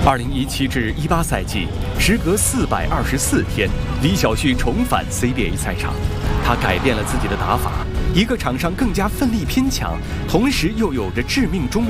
2017至18赛季，时隔424天，李晓旭重返 CBA 赛场。他改变了自己的打法，一个场上更加奋力拼抢，同时又有着致命中